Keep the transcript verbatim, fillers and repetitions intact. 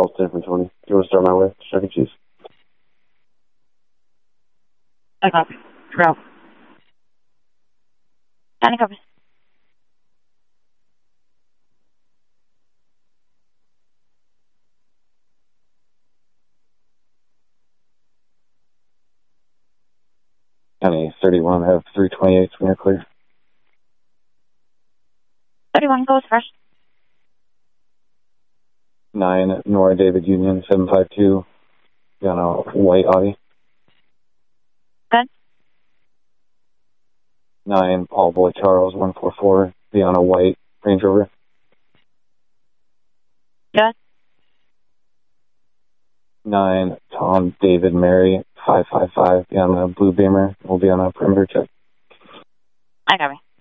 Gulf ten from twenty. Do you want to start my way? Chuck E. Cheese. I copy. Go. County copy. County thirty-one, have three twenty-eight when you're clear. thirty-one goes first. nine, Nora David Union, seven five two, be on a white Audi. Good. nine, Paul Boy Charles, one four four, be on a white Range Rover. Good. nine, Tom David Mary, five five five, be on a blue Beamer. We'll be on a perimeter check. I copy.